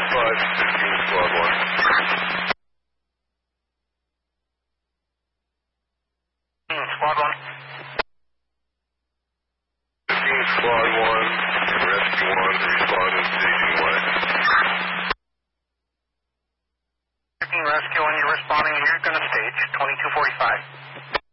Squad 1. 15 Squad 1 and Rescue 1 responding to Staging Way. 15 Rescue 1, you're responding, you're going to stage 2245.